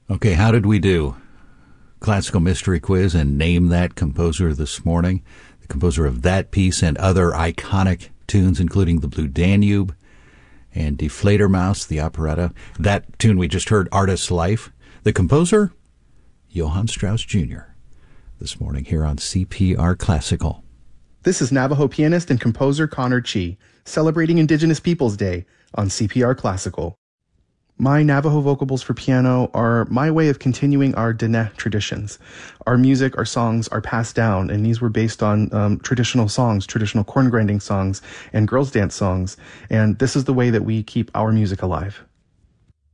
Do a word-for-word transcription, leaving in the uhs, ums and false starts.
Okay, how did we do? Classical mystery quiz and name that composer this morning. The composer of that piece and other iconic tunes, including the Blue Danube and Die Fledermaus, the operetta. That tune we just heard, Artist's Life. The composer, Johann Strauss Junior This morning here on C P R Classical. This is Navajo pianist and composer Connor Chi, celebrating Indigenous Peoples Day on C P R Classical. My Navajo vocables for piano are my way of continuing our Diné traditions. Our music, our songs are passed down, and these were based on um, traditional songs, traditional corn grinding songs, and girls' dance songs. And this is the way that we keep our music alive.